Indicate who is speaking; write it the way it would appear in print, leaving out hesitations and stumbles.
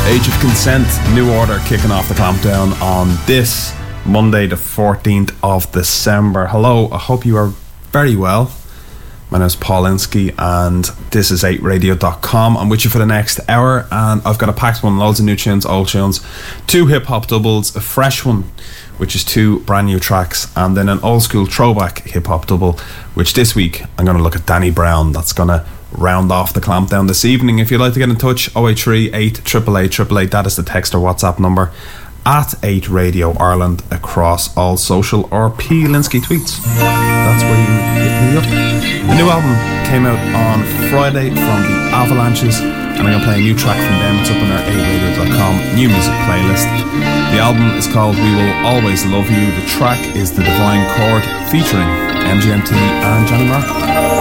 Speaker 1: Age of Consent, New Order kicking off the clampdown on this Monday the 14th of December. Hello, I hope you are very well. My name is Paul Linsky and this is 8radio.com. I'm with you for the next hour and I've got a packed one, loads of new tunes, old tunes, 2 hip-hop doubles, a fresh one which is 2 brand new tracks, and then an old school throwback hip-hop double, which this week I'm going to look at Danny Brown. That's going to round off the clampdown this evening. If you'd like to get in touch, 083 888 888, that is the text or WhatsApp number, at 8Radio Ireland across all social or P Linsky tweets. That's where you hit me up. The new album came out on Friday from the Avalanches, and I'm going to play a new track from them. It's up on our 8radio.com new music playlist. The album is called We Will Always Love You. The track is The Divine Chord featuring MGMT and Johnny Marr.